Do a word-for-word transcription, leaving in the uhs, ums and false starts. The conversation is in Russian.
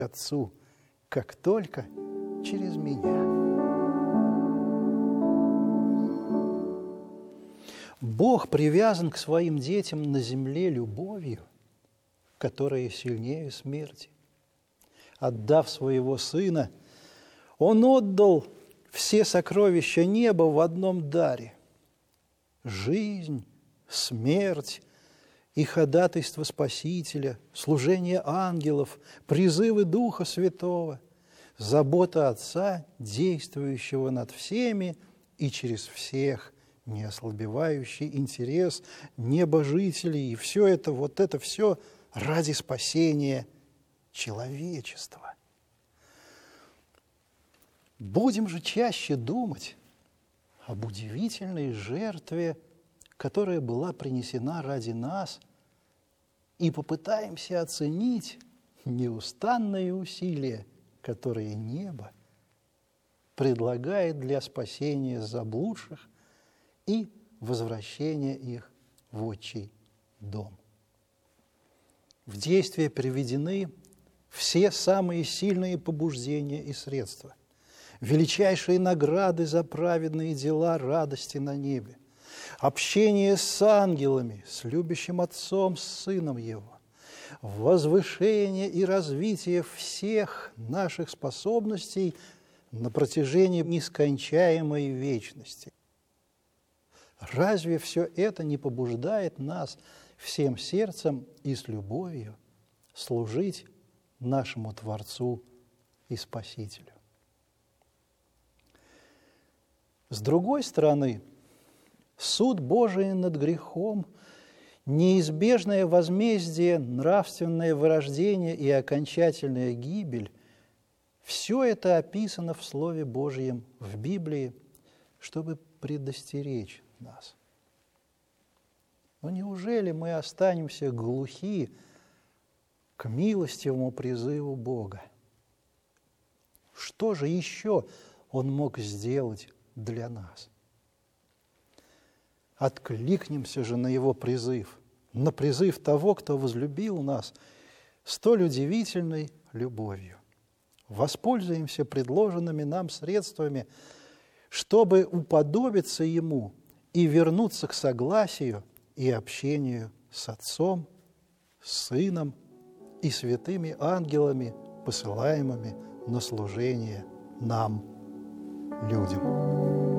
Отцу, как только через меня. Бог привязан к своим детям на земле любовью, которая сильнее смерти. Отдав своего Сына, Он отдал все сокровища неба в одном даре – жизнь, смерть и ходатайство Спасителя, служение ангелов, призывы Духа Святого, забота Отца, действующего над всеми и через всех, неослабевающий интерес небожителей. И все это, вот это все ради спасения человечества. Будем же чаще думать об удивительной жертве, которая была принесена ради нас, и попытаемся оценить неустанные усилия, которые небо предлагает для спасения заблудших и возвращения их в отчий дом. В действие приведены все самые сильные побуждения и средства, величайшие награды за праведные дела радости на небе, общение с ангелами, с любящим Отцом, с Сыном Его, возвышение и развитие всех наших способностей на протяжении нескончаемой вечности. Разве все это не побуждает нас всем сердцем и с любовью служить нашему Творцу и Спасителю? С другой стороны, суд Божий над грехом, неизбежное возмездие, нравственное вырождение и окончательная гибель – все это описано в Слове Божьем, в Библии, чтобы предостеречь нас. Но неужели мы останемся глухи к милостивому призыву Бога? Что же еще Он мог сделать для нас? Откликнемся же на Его призыв, на призыв того, кто возлюбил нас столь удивительной любовью. Воспользуемся предложенными нам средствами, чтобы уподобиться Ему и вернуться к согласию и общению с Отцом, Сыном и святыми ангелами, посылаемыми на служение нам, людям.